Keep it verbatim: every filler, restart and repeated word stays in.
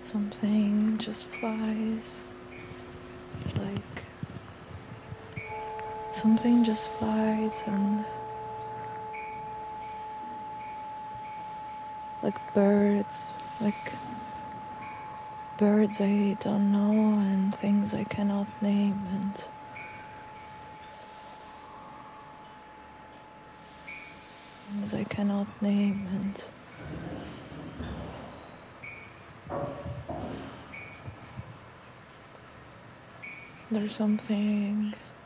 Something just flies, like something just flies and like birds, like birds I don't know and things I cannot name and things I cannot name and there's something